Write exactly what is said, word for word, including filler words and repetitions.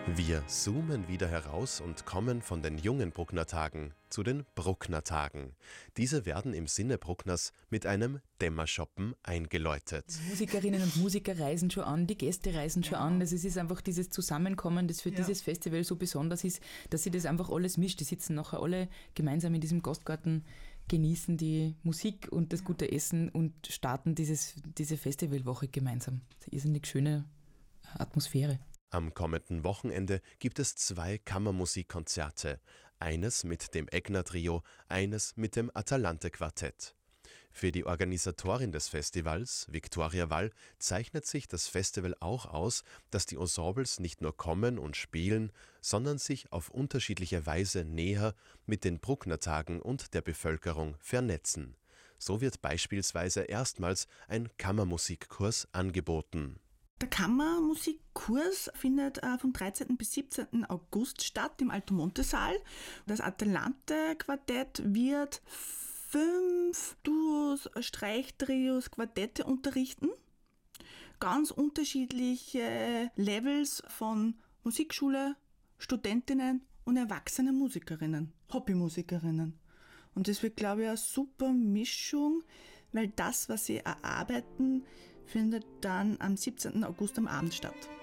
Wir zoomen wieder heraus und kommen von den jungen Brucknertagen zu den Brucknertagen. Diese werden im Sinne Bruckners mit einem Dämmerschoppen eingeläutet. Musikerinnen und Musiker reisen schon an, die Gäste reisen schon an. Also es ist einfach dieses Zusammenkommen, das für ja. dieses Festival so besonders ist, dass sich das einfach alles mischt. Die sitzen nachher alle gemeinsam in diesem Gastgarten, genießen die Musik und das gute Essen und starten dieses, diese Festivalwoche gemeinsam. Das ist eine irrsinnig schöne Atmosphäre. Am kommenden Wochenende gibt es zwei Kammermusikkonzerte. Eines mit dem Egner-Trio, eines mit dem Atalante-Quartett. Für die Organisatorin des Festivals, Viktoria Wall, zeichnet sich das Festival auch aus, dass die Ensembles nicht nur kommen und spielen, sondern sich auf unterschiedliche Weise näher mit den Brucknertagen und der Bevölkerung vernetzen. So wird beispielsweise erstmals ein Kammermusikkurs angeboten. Der Kammermusikkurs findet äh, vom dreizehnten bis siebzehnten August statt im Altomonte-Saal. Das Atalante-Quartett wird fünf Duos, Streichtrios, Quartette unterrichten. Ganz unterschiedliche Levels von Musikschule, Studentinnen und erwachsenen Musikerinnen, Hobbymusikerinnen. Und das wird, glaube ich, eine super Mischung, weil das, was sie erarbeiten, findet dann am siebzehnten August am Abend statt.